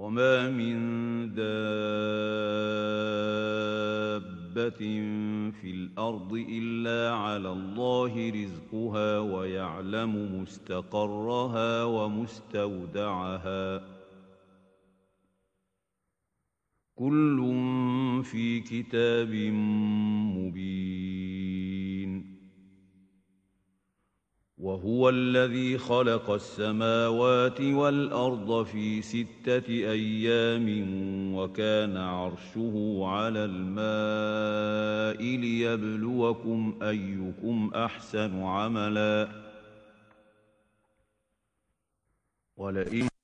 وما من دابة في الأرض إلا على الله رزقها ويعلم مستقرها ومستودعها كل في كتاب مبين. وهو الذي خلق السماوات والأرض في 6 أيام وكان عرشه على الماء ليبلوكم أيكم أحسن عملا ولئن